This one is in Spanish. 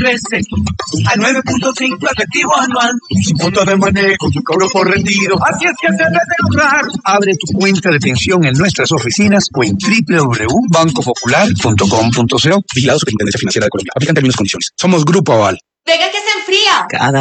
crece al 9.5 efectivo anual. Sin punto de manejo, tu cobro por retiro. Así es que se debe lograr. Abre tu cuenta de pensión en nuestras oficinas o en www.bancopopular.com.co. Vigilado Superintendencia Financiera de Colombia. Aplican términos y condiciones. Somos Grupo Aval. Venga que se enfría. Cada